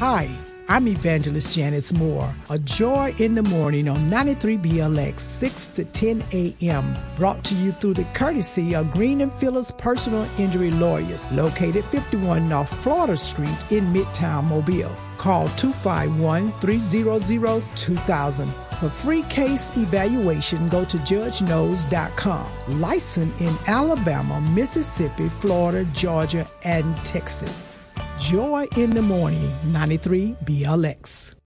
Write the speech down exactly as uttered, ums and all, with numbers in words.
Hi, I'm Evangelist Janice Moore. A Joy in the Morning on ninety-three B L X, six to ten a.m. Brought to you through the courtesy of Green and Phillips Personal Injury Lawyers, located fifty-one North Florida Street in Midtown Mobile. Call two five one, three hundred, two thousand. For free case evaluation, go to judge knows dot com. Licensed in Alabama, Mississippi, Florida, Georgia, and Texas. Joy in the Morning, ninety-three B L X.